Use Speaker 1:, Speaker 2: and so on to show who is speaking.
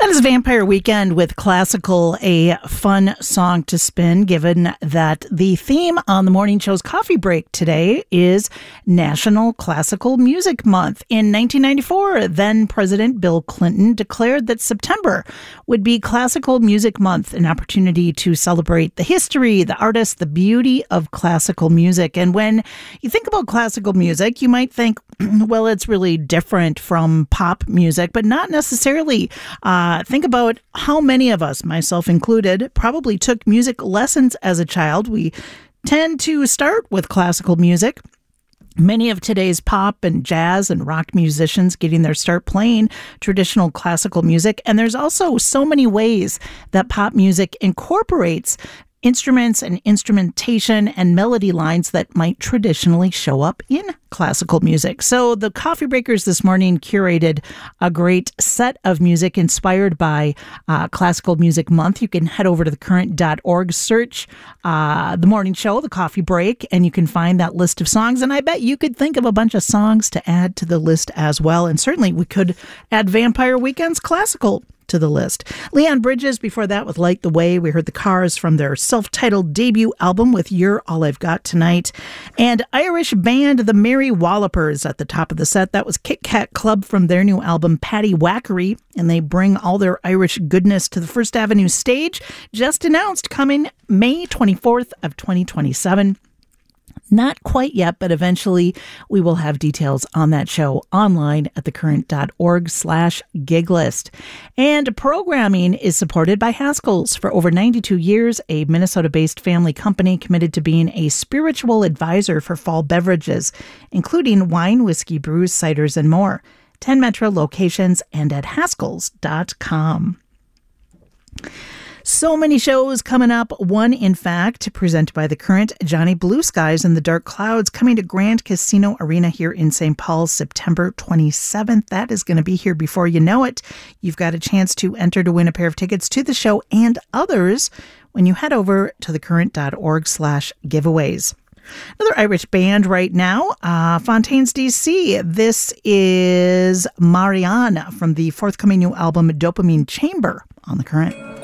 Speaker 1: That is Vampire Weekend with Classical, a fun song to spin, given that the theme on the morning show's coffee break today is National Classical Music Month. In 1994, then President Bill Clinton declared that September would be Classical Music Month, an opportunity to celebrate the history, the artists, the beauty of classical music. And when you think about classical music, you might think, well, it's really different from pop music, but not necessarily. Think about how many of us, myself included, probably took music lessons as a child. We tend to start with classical music. Many of today's pop and jazz and rock musicians getting their start playing traditional classical music. And there's also so many ways that pop music incorporates instruments and instrumentation and melody lines that might traditionally show up in classical music. So the Coffee Breakers this morning curated a great set of music inspired by Classical Music Month. You can head over to thecurrent.org, search the morning show, the Coffee Break, and you can find that list of songs. And I bet you could think of a bunch of songs to add to the list as well. And certainly we could add Vampire Weekend's classical to the list. Leon Bridges before that with Light the Way. We heard the Cars from their self-titled debut album with You're All I've Got Tonight. And Irish band The Merry Wallopers at the top of the set. That was Kit Kat Club from their new album Paddy Wackery. And they bring all their Irish goodness to the First Avenue stage. Just announced coming May 24th of 2027. Not quite yet, but eventually we will have details on that show online at thecurrent.org/giglist. And programming is supported by Haskell's. For over 92 years, a Minnesota-based family company committed to being a spiritual advisor for fall beverages, including wine, whiskey, brews, ciders, and more. 10 Metro locations and at haskells.com. So many shows coming up. One, in fact, presented by The Current, Johnny Blue Skies and the Dark Clouds, coming to Grand Casino Arena here in St. Paul, September 27th. That is going to be here before you know it. You've got a chance to enter to win a pair of tickets to the show and others when you head over to thecurrent.org/giveaways. Another Irish band right now, Fontaines DC. This is Marianne from the forthcoming new album Dopamine Chamber on The Current.